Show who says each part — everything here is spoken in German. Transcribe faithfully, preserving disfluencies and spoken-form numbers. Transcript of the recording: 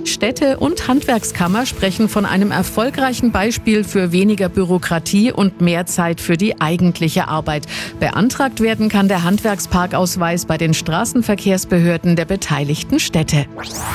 Speaker 1: Städte und Handwerkskammer sprechen von einem erfolgreichen Beispiel für weniger Bürokratie und mehr Zeit für die eigentliche Arbeit. Beantragt werden kann der Handwerksparkausweis bei den Straßenverkehrsbehörden der beteiligten Städte.